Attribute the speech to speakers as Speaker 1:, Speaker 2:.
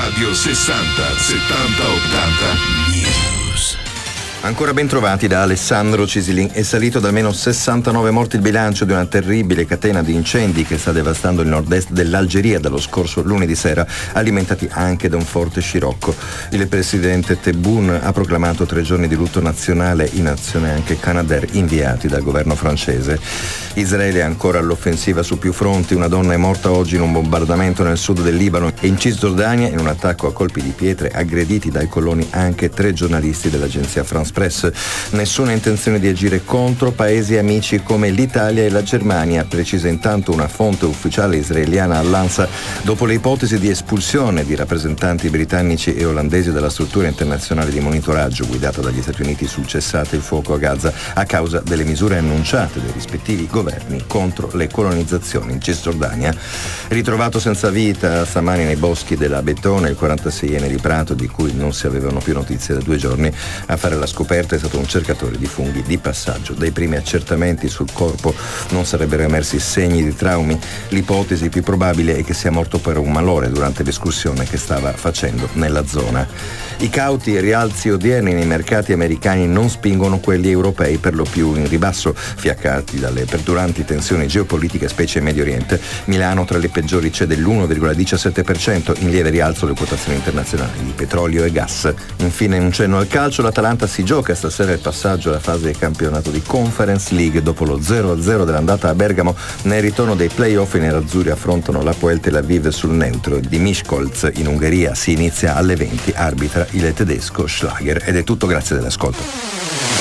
Speaker 1: Radio 60 70 80 News.
Speaker 2: Ancora ben trovati da Alessandro Cisilin. È salito da almeno 69 morti il bilancio di una terribile catena di incendi che sta devastando il nord-est dell'Algeria dallo scorso lunedì sera, alimentati anche da un forte scirocco. Il presidente Tebboune ha proclamato 3 giorni di lutto nazionale, in azione anche Canadair inviati dal governo francese. Israele è ancora all'offensiva su più fronti. Una donna è morta oggi in un bombardamento nel sud del Libano e in Cisgiordania, in un attacco a colpi di pietre, aggrediti dai coloni anche 3 giornalisti dell'agenzia France Press. Nessuna intenzione di agire contro paesi amici come l'Italia e la Germania, precisa intanto una fonte ufficiale israeliana all'ANSA, dopo le ipotesi di espulsione di rappresentanti britannici e olandesi dalla struttura internazionale di monitoraggio guidata dagli Stati Uniti sul cessate il fuoco a Gaza a causa delle misure annunciate dai rispettivi governi contro le colonizzazioni in Cisgiordania. Ritrovato senza vita stamani nei boschi della Betone il 46enne di Prato, di cui non si avevano più notizie da 2 giorni. A fare la scoperta è stato un cercatore di funghi di passaggio. Dai primi accertamenti sul corpo non sarebbero emersi segni di traumi. L'ipotesi più probabile è che sia morto per un malore durante l'escursione che stava facendo nella zona. I cauti rialzi odierni nei mercati americani non spingono quelli europei per lo più in ribasso, fiaccati dalle perduranti tensioni geopolitiche, specie in Medio Oriente. Milano tra le peggiori cede l'1,17%, in lieve rialzo le quotazioni internazionali di petrolio e gas. Infine un cenno al calcio, l'Atalanta si gioca stasera il passaggio alla fase di campionato di Conference League dopo lo 0-0 dell'andata a Bergamo. Nel ritorno dei play-off i nerazzurri affrontano l'Hapoel Tel Aviv sul neutro di Miskolc in Ungheria. Si inizia alle 20, arbitra il tedesco Schlager. Ed è tutto, grazie dell'ascolto.